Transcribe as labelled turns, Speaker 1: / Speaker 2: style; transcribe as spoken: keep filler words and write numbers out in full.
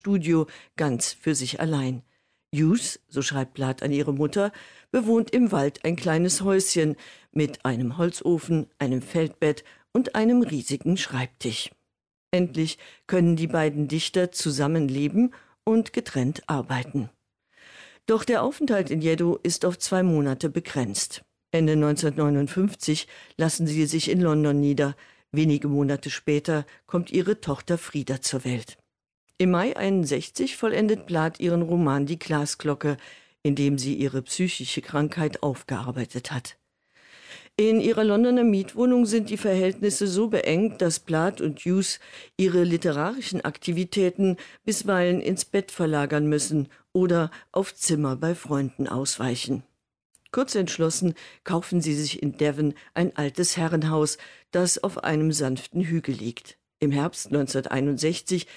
Speaker 1: Studio ganz für sich allein. Hughes, so schreibt Plath an ihre Mutter, bewohnt im Wald ein kleines Häuschen mit einem Holzofen, einem Feldbett und einem riesigen Schreibtisch. Endlich können die beiden Dichter zusammenleben und getrennt arbeiten. Doch der Aufenthalt in Yeddo ist auf zwei Monate begrenzt. Ende neunzehnhundertneunundfünfzig lassen sie sich in London nieder. Wenige Monate später kommt ihre Tochter Frida zur Welt. Im Mai einundsechzig vollendet Plath ihren Roman Die Glasglocke, in dem sie ihre psychische Krankheit aufgearbeitet hat. In ihrer Londoner Mietwohnung sind die Verhältnisse so beengt, dass Plath und Hughes ihre literarischen Aktivitäten bisweilen ins Bett verlagern müssen oder auf Zimmer bei Freunden ausweichen. Kurz entschlossen kaufen sie sich in Devon ein altes Herrenhaus, das auf einem sanften Hügel liegt. Im Herbst neunzehnhunderteinundsechzig